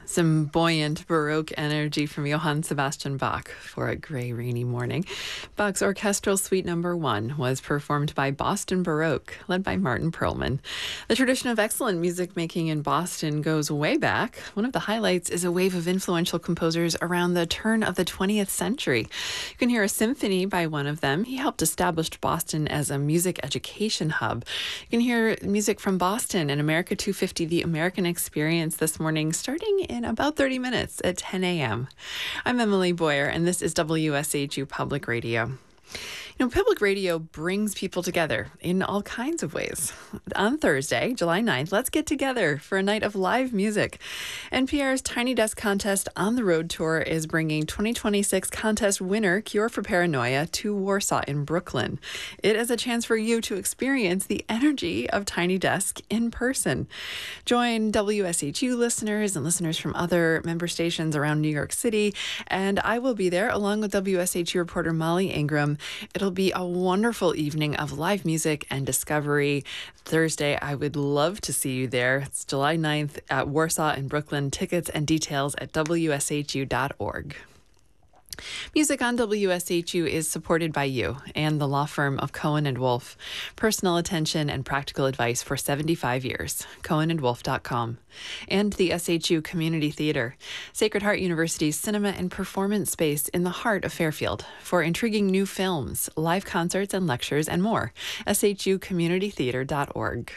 Some buoyant Baroque energy from Johann Sebastian Bach for a gray, rainy morning. Bach's Orchestral Suite No. 1 was performed by Boston Baroque, led by Martin Perlman. The tradition of excellent music making in Boston goes way back. One of the highlights is a wave of influential composers around the turn of the 20th century. You can hear a symphony by one of them. He helped establish Boston as a music education hub. You can hear music from Boston and America 250, The American Experience, this morning, starting in about 30 minutes at 10 a.m. I'm Emily Boyer, and this is WSHU Public Radio. Public radio brings people together in all kinds of ways. On Thursday, July 9th, let's get together for a night of live music. NPR's Tiny Desk Contest on the Road Tour is bringing 2026 contest winner Cure for Paranoia to Warsaw in Brooklyn. It is a chance for you to experience the energy of Tiny Desk in person. Join WSHU listeners and listeners from other member stations around New York City, and I will be there along with WSHU reporter Molly Ingram. It'll be a wonderful evening of live music and discovery. Thursday, I would love to see you there. It's July 9th at Warsaw in Brooklyn. Tickets and details at wshu.org. Music on WSHU is supported by you and the law firm of Cohen & Wolf. Personal attention and practical advice for 75 years. CohenandWolf.com. And the SHU Community Theater, Sacred Heart University's cinema and performance space in the heart of Fairfield. For intriguing new films, live concerts and lectures, and more, shucommunitytheater.org.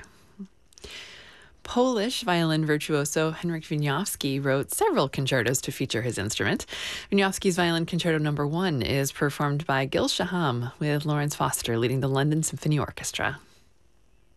Polish violin virtuoso Henryk Wieniawski wrote several concertos to feature his instrument. Wieniawski's Violin Concerto No. 1 is performed by Gil Shaham, with Lawrence Foster leading the London Symphony Orchestra.